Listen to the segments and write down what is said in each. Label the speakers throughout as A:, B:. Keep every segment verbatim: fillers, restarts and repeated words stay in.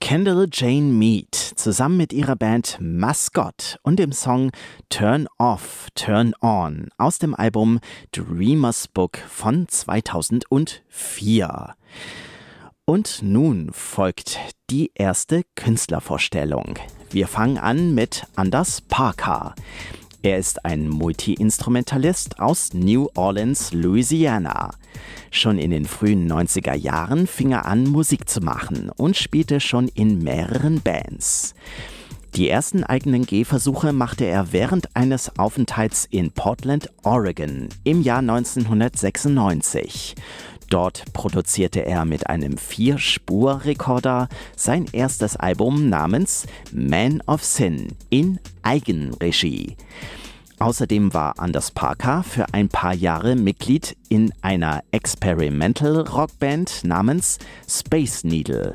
A: Kendall Jane Mead zusammen mit ihrer Band Mascot und dem Song Turn Off, Turn On aus dem Album Dreamer's Book von zweitausendvier. Und nun folgt die erste Künstlervorstellung. Wir fangen an mit Anders Parker. Er ist ein Multi-Instrumentalist aus New Orleans, Louisiana. Schon in den frühen neunziger Jahren fing er an, Musik zu machen und spielte schon in mehreren Bands. Die ersten eigenen Gehversuche machte er während eines Aufenthalts in Portland, Oregon im Jahr neunzehnhundertsechsundneunzig. Dort produzierte er mit einem Vier-Spur-Rekorder sein erstes Album namens Man of Sin in Eigenregie. Außerdem war Anders Parker für ein paar Jahre Mitglied in einer Experimental-Rockband namens Space Needle.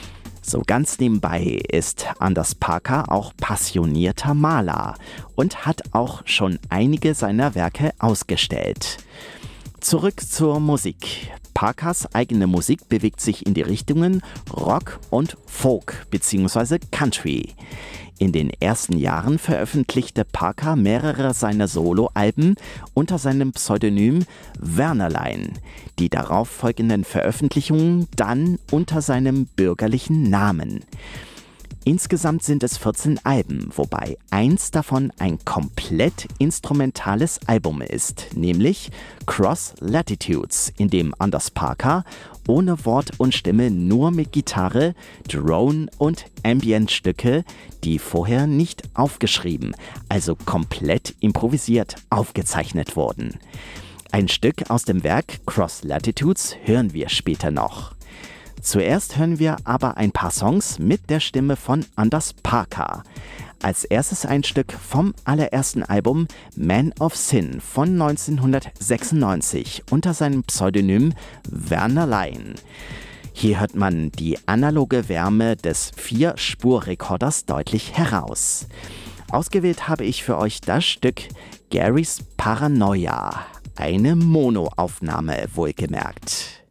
A: So ganz nebenbei ist Anders Parker auch passionierter Maler und hat auch schon einige seiner Werke ausgestellt. Zurück zur Musik. Parkers eigene Musik bewegt sich in die Richtungen Rock und Folk bzw. Country. In den ersten Jahren veröffentlichte Parker mehrere seiner Soloalben unter seinem Pseudonym Wernerlein. Die darauf folgenden Veröffentlichungen dann unter seinem bürgerlichen Namen. Insgesamt sind es vierzehn Alben, wobei eins davon ein komplett instrumentales Album ist, nämlich Cross Latitudes, in dem Anders Parker ohne Wort und Stimme nur mit Gitarre, Drone und Ambient-Stücke, die vorher nicht aufgeschrieben, also komplett improvisiert aufgezeichnet wurden. Ein Stück aus dem Werk Cross Latitudes hören wir später noch. Zuerst hören wir aber ein paar Songs mit der Stimme von Anders Parker. Als erstes ein Stück vom allerersten Album Man of Sin von neunzehnhundertsechsundneunzig unter seinem Pseudonym Wernerlein. Hier hört man die analoge Wärme des Vier-Spur-Rekorders deutlich heraus. Ausgewählt habe ich für euch das Stück Gary's Paranoia, eine Monoaufnahme wohlgemerkt.